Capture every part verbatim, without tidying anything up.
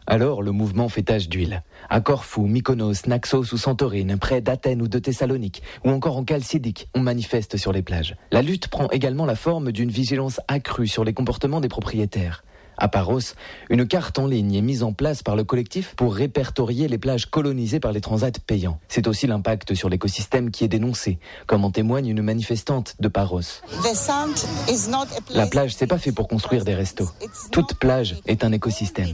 Alors le mouvement fait tache d'huile. À Corfou, Mykonos, Naxos ou Santorini, près d'Athènes ou de Thessalonique, ou encore en Chalcidique, on manifeste sur les plages. La lutte prend également la forme d'une vigilance accrue sur les comportements des propriétaires. À Paros, une carte en ligne est mise en place par le collectif pour répertorier les plages colonisées par les transats payants. C'est aussi l'impact sur l'écosystème qui est dénoncé, comme en témoigne une manifestante de Paros. La plage, c'est pas fait pour construire des restos. Toute plage est un écosystème.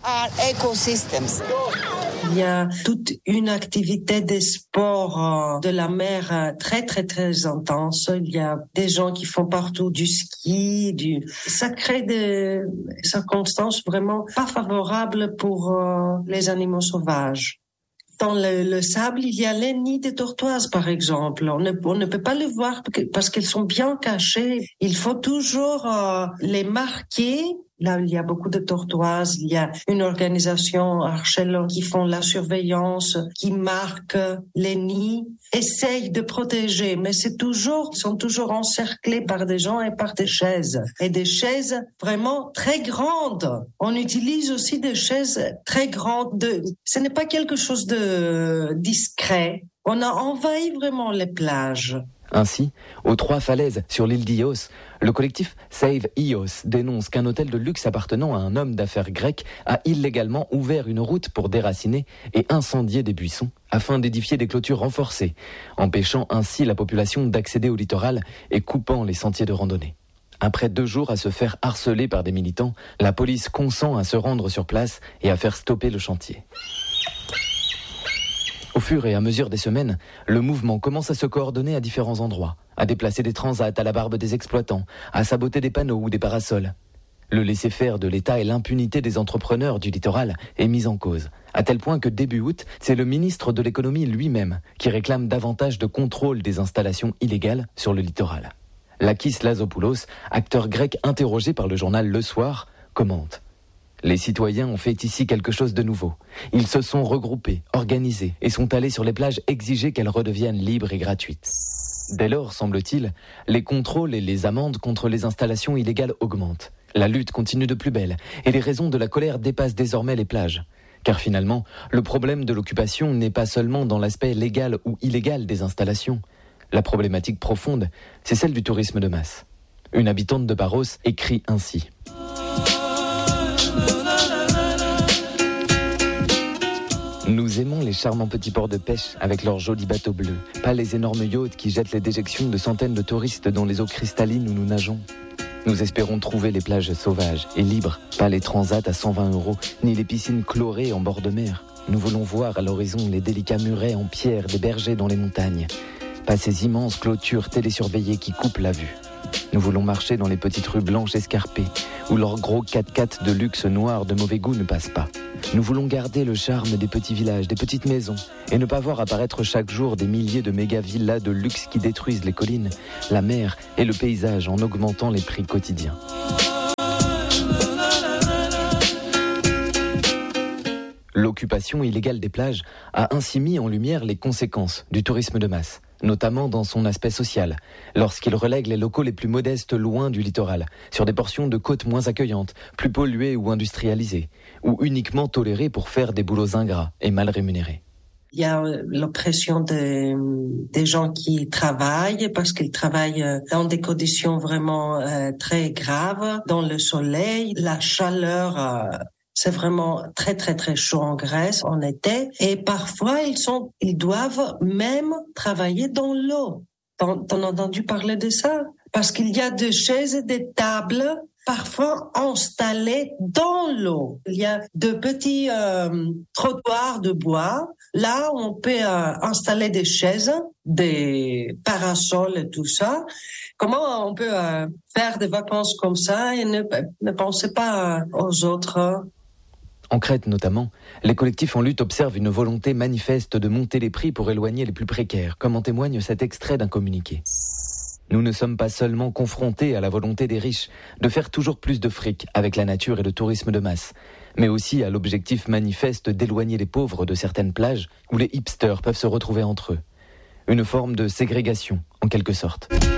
Il y a toute une activité des sports de la mer très très très intense. Il y a des gens qui font partout du ski, du... ça crée des circonstances vraiment pas favorables pour euh, les animaux sauvages. Dans le, le sable, il y a les nids de tortoises, par exemple. On ne, on ne peut pas les voir parce qu'elles sont bien cachées. Il faut toujours euh, les marquer. Là, il y a beaucoup de tortoises. Il y a une organisation Archelon qui font la surveillance, qui marque les nids, essayent de protéger. Mais c'est toujours, ils sont toujours encerclés par des gens et par des chaises. Et des chaises vraiment très grandes. On utilise aussi des chaises très grandes. De, ce n'est pas quelque chose de discret. On a envahi vraiment les plages. Ainsi, aux Trois Falaises, sur l'île d'Ios, le collectif Save Ios dénonce qu'un hôtel de luxe appartenant à un homme d'affaires grec a illégalement ouvert une route pour déraciner et incendier des buissons afin d'édifier des clôtures renforcées, empêchant ainsi la population d'accéder au littoral et coupant les sentiers de randonnée. Après deux jours à se faire harceler par des militants, la police consent à se rendre sur place et à faire stopper le chantier. Au fur et à mesure des semaines, le mouvement commence à se coordonner à différents endroits, à déplacer des transats à la barbe des exploitants, à saboter des panneaux ou des parasols. Le laisser-faire de l'État et l'impunité des entrepreneurs du littoral est mise en cause, à tel point que début août, c'est le ministre de l'économie lui-même qui réclame davantage de contrôle des installations illégales sur le littoral. Lakis Lazopoulos, acteur grec interrogé par le journal Le Soir, commente. Les citoyens ont fait ici quelque chose de nouveau. Ils se sont regroupés, organisés et sont allés sur les plages exiger qu'elles redeviennent libres et gratuites. Dès lors, semble-t-il, les contrôles et les amendes contre les installations illégales augmentent. La lutte continue de plus belle et les raisons de la colère dépassent désormais les plages. Car finalement, le problème de l'occupation n'est pas seulement dans l'aspect légal ou illégal des installations. La problématique profonde, c'est celle du tourisme de masse. Une habitante de Paros écrit ainsi. Nous aimons les charmants petits ports de pêche avec leurs jolis bateaux bleus, pas les énormes yachts qui jettent les déjections de centaines de touristes dans les eaux cristallines où nous nageons. Nous espérons trouver les plages sauvages et libres, pas les transats à cent vingt euros, ni les piscines chlorées en bord de mer. Nous voulons voir à l'horizon les délicats murets en pierre des bergers dans les montagnes, pas ces immenses clôtures télésurveillées qui coupent la vue. Nous voulons marcher dans les petites rues blanches escarpées, où leurs gros quatre-quatre de luxe noir de mauvais goût ne passent pas. Nous voulons garder le charme des petits villages, des petites maisons, et ne pas voir apparaître chaque jour des milliers de méga-villas de luxe qui détruisent les collines, la mer et le paysage en augmentant les prix quotidiens. L'occupation illégale des plages a ainsi mis en lumière les conséquences du tourisme de masse, notamment dans son aspect social, lorsqu'il relègue les locaux les plus modestes loin du littoral, sur des portions de côtes moins accueillantes, plus polluées ou industrialisées, ou uniquement tolérées pour faire des boulots ingrats et mal rémunérés. Il y a l'oppression des, des gens qui travaillent parce qu'ils travaillent dans des conditions vraiment euh, très graves, dans le soleil, la chaleur... Euh, C'est vraiment très, très, très chaud en Grèce en été. Et parfois, ils sont, ils doivent même travailler dans l'eau. T'en, t'en as entendu parler de ça? Parce qu'il y a des chaises et des tables parfois installées dans l'eau. Il y a de petits euh, trottoirs de bois. Là, on peut euh, installer des chaises, des parasols et tout ça. Comment on peut euh, faire des vacances comme ça et ne, ne penser pas aux autres? En Crète notamment, les collectifs en lutte observent une volonté manifeste de monter les prix pour éloigner les plus précaires, comme en témoigne cet extrait d'un communiqué. Nous ne sommes pas seulement confrontés à la volonté des riches de faire toujours plus de fric avec la nature et le tourisme de masse, mais aussi à l'objectif manifeste d'éloigner les pauvres de certaines plages où les hipsters peuvent se retrouver entre eux. Une forme de ségrégation, en quelque sorte.